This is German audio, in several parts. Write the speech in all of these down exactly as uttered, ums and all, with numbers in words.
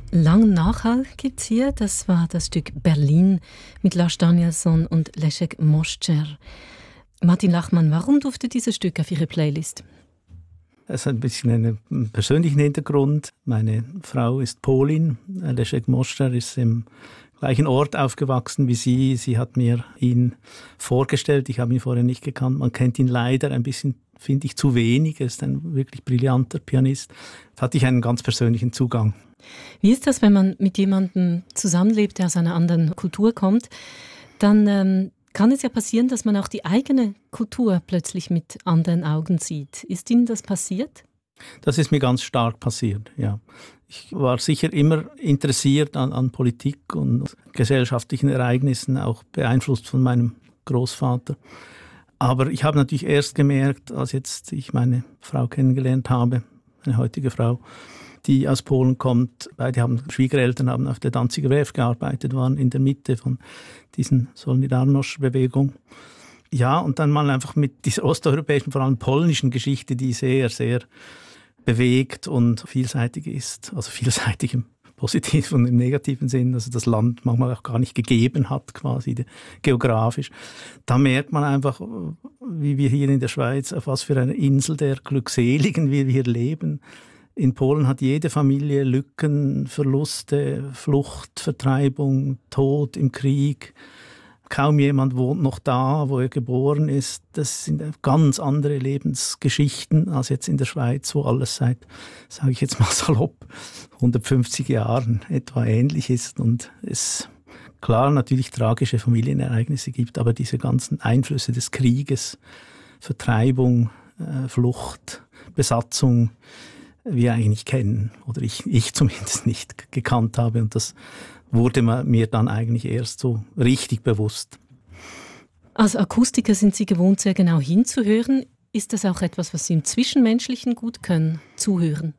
Langen Nachhall gibt es hier. Das war das Stück Berlin mit Lars Danielsson und Leszek Moszczer. Martin Lachmann, warum durfte dieses Stück auf Ihre Playlist? Es hat ein bisschen einen persönlichen Hintergrund. Meine Frau ist Polin. Leszek Moszczer ist im gleichen Ort aufgewachsen wie sie. Sie hat mir ihn vorgestellt. Ich habe ihn vorher nicht gekannt. Man kennt ihn leider ein bisschen, finde ich, zu wenig. Er ist ein wirklich brillanter Pianist. Da hatte ich einen ganz persönlichen Zugang. Wie ist das, wenn man mit jemandem zusammenlebt, der aus einer anderen Kultur kommt? Dann ähm, kann es ja passieren, dass man auch die eigene Kultur plötzlich mit anderen Augen sieht. Ist Ihnen das passiert? Das ist mir ganz stark passiert, ja. Ich war sicher immer interessiert an, an Politik und gesellschaftlichen Ereignissen, auch beeinflusst von meinem Großvater. Aber ich habe natürlich erst gemerkt, als jetzt ich meine Frau kennengelernt habe, meine heutige Frau, die aus Polen kommt. Beide haben Schwiegereltern, haben auf der Danziger Werft gearbeitet, waren in der Mitte von diesen Solidarność-Bewegung. Ja, und dann mal einfach mit dieser osteuropäischen, vor allem polnischen Geschichte, die sehr, sehr bewegt und vielseitig ist. Also vielseitig im positiven und im negativen Sinn. Also das Land manchmal auch gar nicht gegeben hat, quasi geografisch. Da merkt man einfach, wie wir hier in der Schweiz, auf was für eine Insel der Glückseligen wir hier leben. In Polen hat jede Familie Lücken, Verluste, Flucht, Vertreibung, Tod im Krieg. Kaum jemand wohnt noch da, wo er geboren ist. Das sind ganz andere Lebensgeschichten als jetzt in der Schweiz, wo alles seit, sage ich jetzt mal salopp, hundertfünfzig Jahren etwa ähnlich ist und es klar natürlich tragische Familienereignisse gibt, aber diese ganzen Einflüsse des Krieges, Vertreibung, äh, Flucht, Besatzung, wir eigentlich kennen oder ich, ich zumindest nicht gekannt habe und das wurde mir dann eigentlich erst so richtig bewusst. Als Akustiker sind Sie gewohnt, sehr genau hinzuhören. Ist das auch etwas, was Sie im Zwischenmenschlichen gut können, zuhören?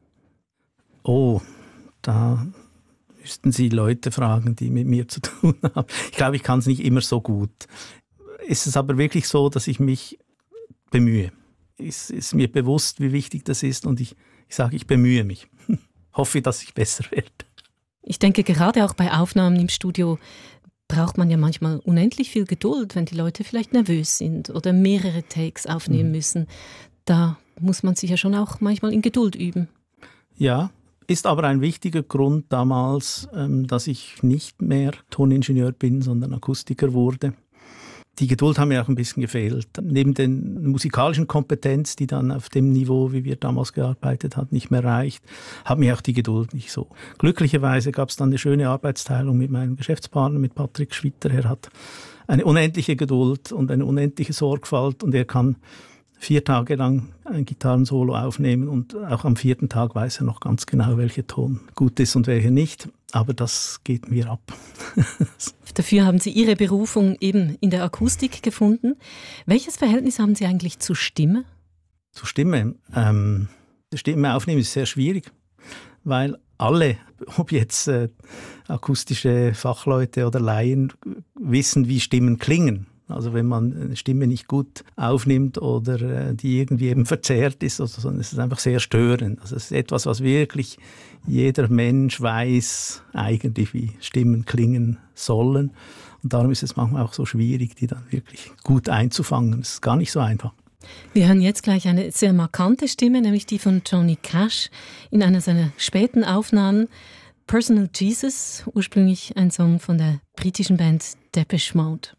Oh, da müssten Sie Leute fragen, die mit mir zu tun haben. Ich glaube, ich kann es nicht immer so gut. Ist es aber wirklich so, dass ich mich bemühe. Es ist mir bewusst, wie wichtig das ist und ich, ich sage, ich bemühe mich. Hoffe, dass ich besser werde. Ich denke, gerade auch bei Aufnahmen im Studio braucht man ja manchmal unendlich viel Geduld, wenn die Leute vielleicht nervös sind oder mehrere Takes aufnehmen mhm. müssen. Da muss man sich ja schon auch manchmal in Geduld üben. Ja, ist aber ein wichtiger Grund damals, dass ich nicht mehr Toningenieur bin, sondern Akustiker wurde. Die Geduld hat mir auch ein bisschen gefehlt. Neben der musikalischen Kompetenz, die dann auf dem Niveau, wie wir damals gearbeitet haben, nicht mehr reicht, hat mir auch die Geduld nicht so. Glücklicherweise gab es dann eine schöne Arbeitsteilung mit meinem Geschäftspartner, mit Patrick Schwitter. Er hat eine unendliche Geduld und eine unendliche Sorgfalt und er kann vier Tage lang ein Gitarrensolo aufnehmen und auch am vierten Tag weiß er noch ganz genau, welcher Ton gut ist und welcher nicht. Aber das geht mir ab. Dafür haben Sie Ihre Berufung eben in der Akustik gefunden. Welches Verhältnis haben Sie eigentlich zur Stimme? Zur Stimme? Ähm, Stimme aufnehmen ist sehr schwierig, weil alle, ob jetzt äh, akustische Fachleute oder Laien, wissen, wie Stimmen klingen. Also wenn man eine Stimme nicht gut aufnimmt oder äh, die irgendwie eben verzerrt ist, also, sondern es ist einfach sehr störend. Also es ist etwas, was wirklich jeder Mensch weiß eigentlich, wie Stimmen klingen sollen. Und darum ist es manchmal auch so schwierig, die dann wirklich gut einzufangen. Es ist gar nicht so einfach. Wir hören jetzt gleich eine sehr markante Stimme, nämlich die von Johnny Cash in einer seiner späten Aufnahmen. Personal Jesus, ursprünglich ein Song von der britischen Band Depeche Mode.